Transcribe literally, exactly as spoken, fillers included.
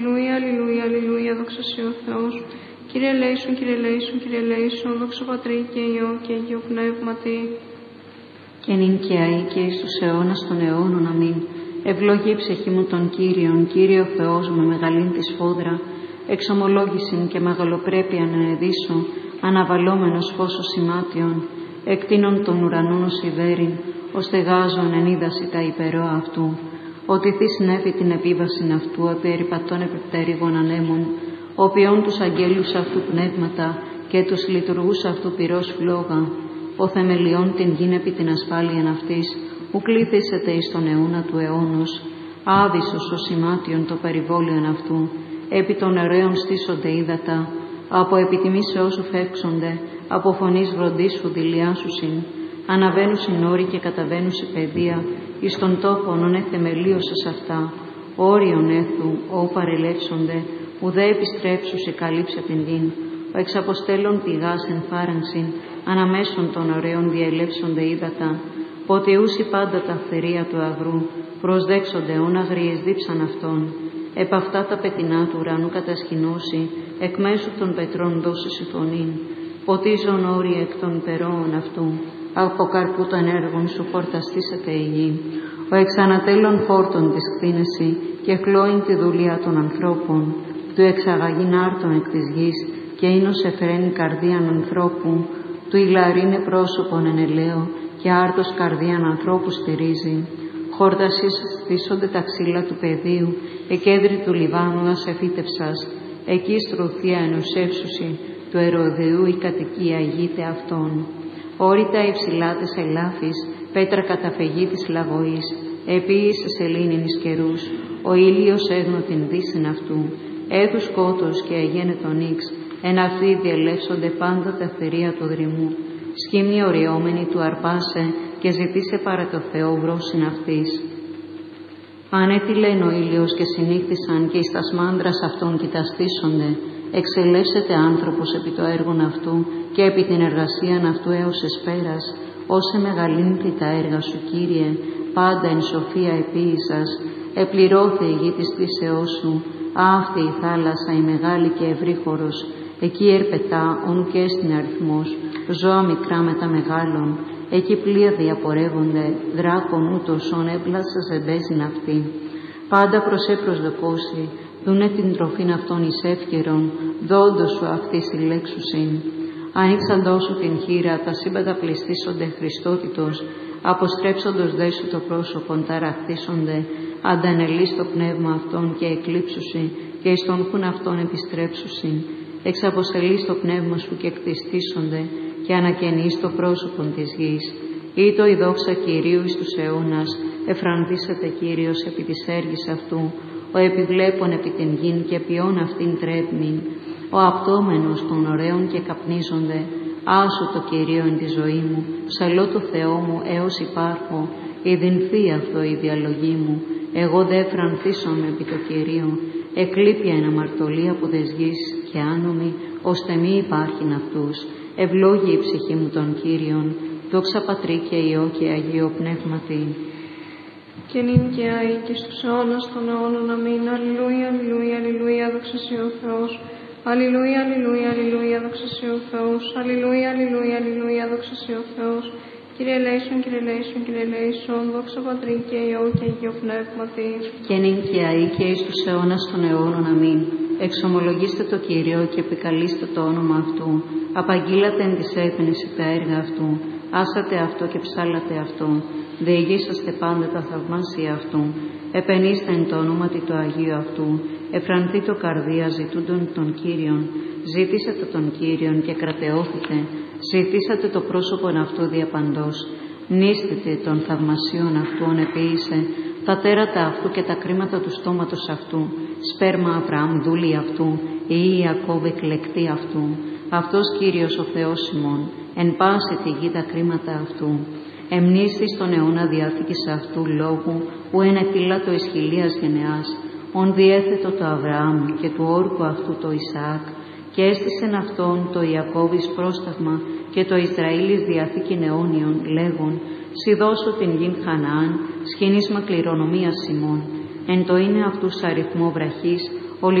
Αλληλούια, αλληλούια, αλληλούια, δόξα σοι ο Θεός. Κύριε ελέησον, Κύριε ελέησον, Κύριε ελέησον, δόξα Πατρί και Υιό και Αγίο Πνεύματι. Και νυν και αεί και εις τους αιώνας των αιώνων, αμήν. Ευλόγη η ψυχή μου των Κύριων, Κύριε ο Θεός με μεγαλήν τη σφόδρα, εξομολόγησιν και μεγαλοπρέπεια να εδίσω, αναβαλόμενος φως σημάτιον, εκτείνων των ουρανών ως ιδέριν, ως στεγάζων εν είδαση τα υπερό αυτού. Ότι θη συνέβη την επίβασιν αυτού, απεριπατών επιπτέρυγων ανέμων, οποίον τους αγγέλους αυτού πνεύματα και τους λειτουργούς αυτού πυρός φλόγα, ο θεμελιών την γην επί την ασφάλειαν αυτής, ου κλήθησεται εις τον αιώνα του αιώνος, άβυσος ο σημάτιον το περιβόλιον αυτού, επί των ωραίων στήσονται ύδατα, από επιτιμήσεώς σου φεύξονται, από φωνής βροντίσου δηλιάσουσιν, αναβαίνουσιν όροι και καταβαίνουσι παιδεία, εις τον τόπον ον εθεμελίωσες αυτά, όριον έθου, ό παρελεύσονται, ουδέ επιστρέψουσι καλύψε την γην, ο εξαποστέλων πηγάς εν φάρανσιν, αναμέσων των ωραίων διελεύσονται ύδατα, ποτιούσι πάντα τα φθερία του αγρού, προσδέξονται όν αγριές δίψαν αυτών, επ' αυτά τα πετεινά του ουρανού κατασκηνώσει, εκ μέσου των πετρών δώσει φωνήν, ποτίζον όροι εκ των περώων αυτού, από καρπού των έργων σου φορταστήσεται η γη, ο εξανατέλων φόρτων της κτίνεση και χλώην τη δουλεία των ανθρώπων, του εξαγαγήν άρτων εκ της γης και ίνος εφραίνει καρδίαν ανθρώπου, του ηλαρίνε πρόσωπον εν ελαίο και άρτος καρδίαν ανθρώπου στηρίζει. Χόρτασις στήσονται τα ξύλα του πεδίου, εκέντρη του Λιβάνου ασεφύτευσας, εκεί στρωθία ενωσεύσουση, του Ερωδεού η κατοικία ηγείται αυτών. Όρητα υψηλά της ελάφης, πέτρα καταφεγή της λαγωής, επίησε σελήνην εις καιρούς, ο ήλιος έγνω την δύσιν αυτού, έδου σκότος και αγένε τον ίξ, εν αυτοί διελεύσονται πάντα τα θερία του δρυμού. Σχήμνη οριόμενη του αρπάσε και ζητήσε παρά το Θεό βρόσιν αυτής. Ανέτειλεν ο ήλιος και συνήχθησαν και εις τας μάνδρας αυτών κοιταστήσονται. Εξελεύσεται άνθρωπος επί το έργον αυτού και επί την εργασίαν αυτού έως εσπέρας, όσε μεγαλύνθη τα έργα σου, Κύριε, πάντα εν σοφία επίησας, επληρώθη η γη της θύσεώς σου, αυτή η θάλασσα η μεγάλη και ευρύχωρος, εκεί ερπετά ον και στην αριθμός, ζώα μικρά με τα μεγάλων, εκεί πλοία διαπορεύονται, δράκον ούτως ον έπλασες εμπέζιν αυτή. Πάντα προσέ προσδοκώσει, δούνε την τροφήν αυτών εις εύκαιρον, δόντος σου αυτή συλλέξουσιν. Ανοίξαντός σου την χείρα, τα σύμπαντα πληστήσονται Χριστότητος, αποστρέψοντος δε σου το πρόσωπον ταραχτήσονται, αντανελείς το πνεύμα αυτών και εκλείψουσι, και εις τον χουν αυτών επιστρέψουσιν. Εξαποστελείς το πνεύμα σου και εκτιστήσονται, και ανακαινείς το πρόσωπον της γης. Ήτο η δόξα Κυρίου εις τους αιώνας, εφρανθήσατε Κύριος επί της έργης αυτού, ο επιβλέπων επί την γην και ποιόν αυτήν τρέπνην, ο απτόμενος των ωραίων και καπνίζονται, άσου το Κυρίο εν τη ζωή μου, ψαλώ το Θεό μου έως υπάρχω, ειδυνθεί αυτό η διαλογή μου, εγώ δε εφρανθήσομαι επί το Κυρίο, εκλείπια εν αμαρτωλία από τες γης και άνομη, ώστε μη υπάρχειν αυτούς, ευλόγη η ψυχή μου των Κύριων, δόξα Πατρί και Υιό και Αγίο Πνεύματι. Και νυν και αεί και στους αιώνας των αιώνων, αμήν. Αλληλούια, αλληλούια, αλληλούια, δόξα σοι ο Θεός. Αλληλούια, αλληλούια, αλληλούια, δόξα σοι ο Θεός. Αλληλούια, αλληλούια, αλληλούια, δόξα σοι ο Θεός. Κύριε ελέησον, Κύριε ελέησον, Κύριε ελέησον, δόξα Πατρί και Υιό και Αγίο Πνεύματι. Και νυν και αεί και εις τους αιώνας των αιώνων, αμήν. Εξομολογήστε το Κύριο και επικαλείστε το όνομα αυτού. Απαγγείλατε εν της έθνηση τα έργα αυτού. Άσατε αυτό και ψάλατε αυτό. Διηγήσαστε πάντα τα θαυμάσια αυτού. Επενήστε εν το ονόματι το Αγίου αυτού. Εφρανθεί το καρδία ζητούντων των Κύριων. Ζήτησατε τον Κύριον και κρατεώθητε. Ζητήσατε το πρόσωπον αυτού διαπαντός. Μνήστητε των θαυμασίων αυτού επίησε. Τα τέρατα αυτού και τα κρίματα του στόματος αυτού. Σπέρμα Αβραάμ δούλη αυτού. Ή Ιακώβ εκλεκτή αυτού. Αυτός Κύριος ο Θεός ημών. Εν πάση τη γη τα κρίματα αυτού. Εμνήστη στον αιώνα διάθηκης αυτού λόγου, που ενετήλατο εις χιλίας γενεάς, ον διέθετο το Αβραάμ και του όρκου αυτού το Ισαάκ, και έστησεν αυτόν το Ιακώβης πρόσταγμα και το Ισραήλης διαθήκην αιώνιον, λέγον, «Σι δώσω την γην Χαναάν, σχήνισμα κληρονομίας ημών, εν το είναι αυτούς αριθμό βραχής,